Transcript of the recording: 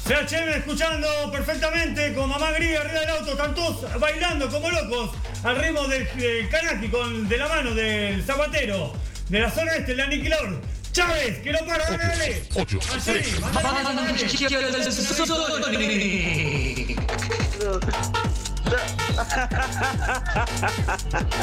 CHM escuchando perfectamente con Mamá Griega arriba del auto, están todos bailando como locos al ritmo del Kanaki de la mano del zapatero de la zona este, el aniquilador. Chávez, que no para, dale. 8, Allí, mandale.